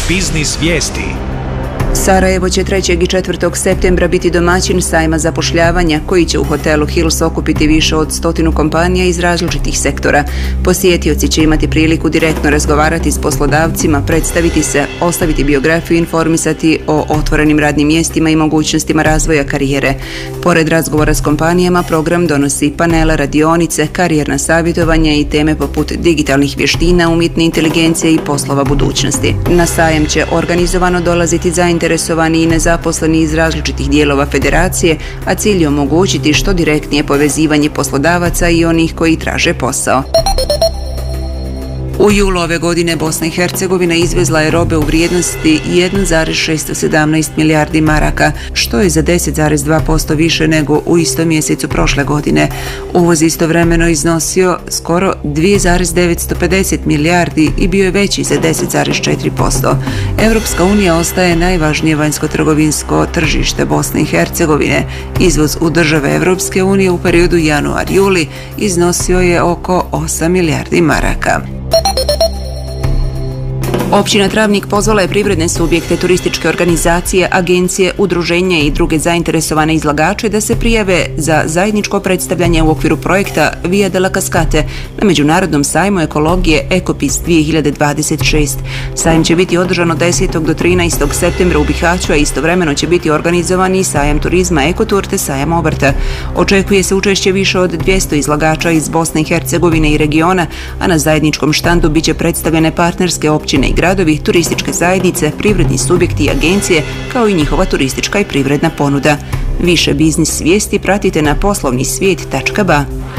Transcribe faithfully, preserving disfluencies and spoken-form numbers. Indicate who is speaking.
Speaker 1: Biznis vijesti.
Speaker 2: Sarajevo će trećeg i četvrtog septembra biti domaćin sajma zapošljavanja koji će u hotelu Hills okupiti više od stotinu kompanija iz različitih sektora. Posjetioci će imati priliku direktno razgovarati s poslodavcima, predstaviti se, ostaviti biografiju i informisati o otvorenim radnim mjestima i mogućnostima razvoja karijere. Pored razgovora s kompanijama, program donosi panele, radionice, karijerna savjetovanja i teme poput digitalnih vještina, umjetne inteligencije i poslova budućnosti. Na sajam će organizovano dolaziti zainteresovani interesovani i nezaposleni iz različitih dijelova federacije, a cilj je omogućiti što direktnije povezivanje poslodavaca i onih koji traže posao. U julu ove godine Bosna i Hercegovina izvezla je robe u vrijednosti jedan zarez šesto sedamnaest milijardi maraka, što je za deset zarez dva posto više nego u istom mjesecu prošle godine. Uvoz istovremeno iznosio skoro dva zarez devetsto pedeset milijardi i bio je veći za deset zarez četiri posto. Europska unija ostaje najvažnije vanjsko-trgovinsko tržište Bosne i Hercegovine. Izvoz u države Europske unije u periodu januar-juli iznosio je oko osam milijardi maraka. Općina Travnik pozvala je privredne subjekte, turističke organizacije, agencije, udruženja i druge zainteresovane izlagače da se prijave za zajedničko predstavljanje u okviru projekta Via della Cascate na Međunarodnom sajmu ekologije Ecopis dvije hiljade dvadeset šest. Sajam će biti održan od desetog do trinaestog septembra u Bihaću, a istovremeno će biti organizovan i sajam turizma Ekotur te sajam obrta. Očekuje se učešće više od dvjesto izlagača iz Bosne i Hercegovine i regiona, a na zajedničkom štandu biće predstavljene partnerske općine i gradovi, turističke zajednice, privredni subjekti i agencije, kao i njihova turistička i privredna ponuda. Više biznis vijesti pratite na poslovni svijet tačka ba.